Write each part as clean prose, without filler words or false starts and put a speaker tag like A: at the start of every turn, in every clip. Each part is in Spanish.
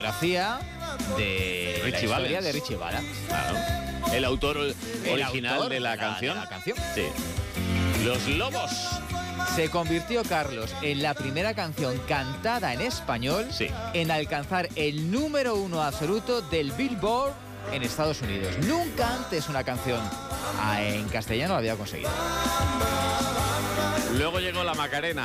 A: biografía de
B: Richie
A: la historia
B: Valens.
A: de Richie Valens.
B: Claro. El autor original
A: autor
B: de la canción.
A: de la canción.
B: Sí. Los Lobos.
A: Se convirtió, Carlos, en la primera canción cantada en español
B: Sí.
A: en alcanzar el número 1 absoluto del Billboard en Estados Unidos. Nunca antes una canción en castellano lo había conseguido.
B: Luego llegó la Macarena.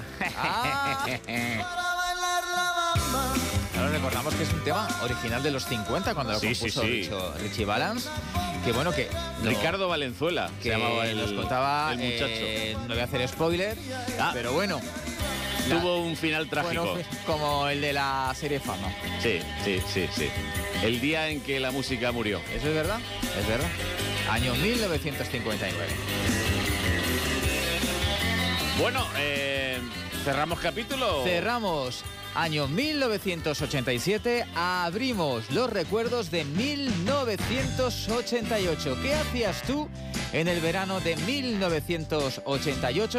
A: Ahora recordamos que es un tema original de los 50 cuando lo
B: Sí,
A: compuso
B: sí.
A: Richie Valens. Que bueno, que
B: Ricardo Valenzuela,
A: que
B: se llamaba
A: nos contaba,
B: el muchacho.
A: no voy a hacer spoiler, pero bueno.
B: Tuvo un final trágico.
A: Bueno, como el de la serie Fama.
B: Sí. El día en que la música murió.
A: ¿Eso es verdad? Es verdad. Año 1959.
B: Bueno, cerramos capítulo.
A: Cerramos año 1987, abrimos los recuerdos de 1988. ¿Qué hacías tú en el verano de 1988?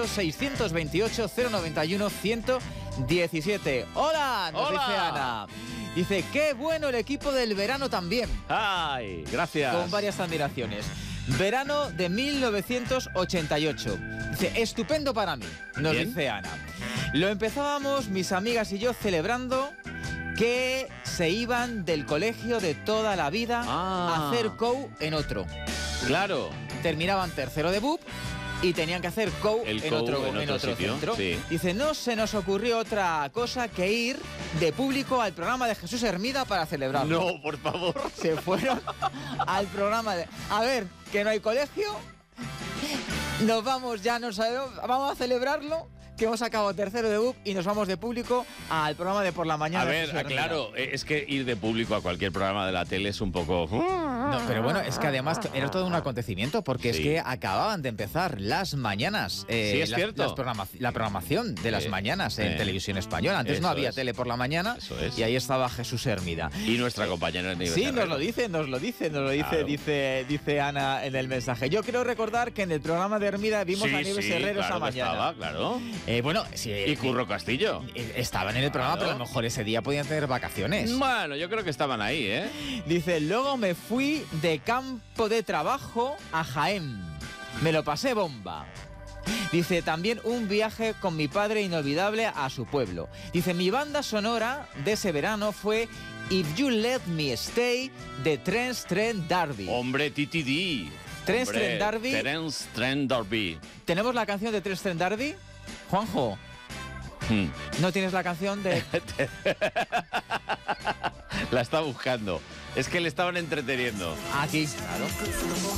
A: 628-091-117. ¡Hola! Nos
B: ¡Hola!
A: dice Ana. Dice, qué bueno el equipo del verano también.
B: ¡Ay! Gracias.
A: Con varias admiraciones. Verano de 1988. Dice, estupendo para mí, nos
B: Bien.
A: dice Ana. Lo empezábamos mis amigas y yo celebrando que se iban del colegio de toda la vida a hacer COU en otro.
B: Claro.
A: Terminaban tercero de BUP y tenían que hacer COU
B: El
A: en
B: COU
A: otro
B: en otro sitio,
A: centro.
B: sí.
A: Dice, no se nos ocurrió otra cosa que ir de público al programa de Jesús Hermida para celebrarlo.
B: No, por favor.
A: Se fueron al programa de... A ver, que no hay colegio, nos vamos, ya no sabemos, vamos a celebrarlo, que hemos acabado tercero de BUP y nos vamos de público al programa de por la mañana.
B: A
A: de
B: ver,
A: Jesús Hermida.
B: claro, es que ir de público a cualquier programa de la tele es un poco...
A: No, pero bueno, es que además era todo un acontecimiento porque es
B: Sí.
A: que acababan de empezar las mañanas.
B: Es cierto.
A: La programación de las mañanas en televisión española. Antes no
B: Eso
A: había
B: es.
A: tele por la mañana.
B: Eso es.
A: Y ahí estaba Jesús Hermida.
B: Y nuestra compañera Nieves
A: Sí,
B: Herrero.
A: nos lo dice,
B: Claro.
A: dice Ana en el mensaje. Yo creo recordar que en el programa de Hermida vimos a Nieves Herrero
B: claro
A: esa
B: que
A: mañana.
B: estaba, claro.
A: Bueno, sí,
B: Y Curro Castillo.
A: estaban en el programa,
B: Claro.
A: pero a lo mejor ese día podían tener vacaciones.
B: Bueno, yo creo que estaban ahí, ¿eh?
A: Dice, luego me fui de campo de trabajo a Jaén. Me lo pasé bomba. Dice, también un viaje con mi padre inolvidable a su pueblo. Dice, mi banda sonora de ese verano fue If You Let Me Stay de Terence Trent D'Arby.
B: Hombre, TTD.
A: Terence
B: Hombre,
A: Trent D'Arby.
B: Terence Trent D'Arby.
A: ¿Tenemos la canción de Terence Trent D'Arby? Juanjo, ¿no tienes la canción de...?
B: La está buscando. Es que le estaban entreteniendo.
A: Aquí, claro.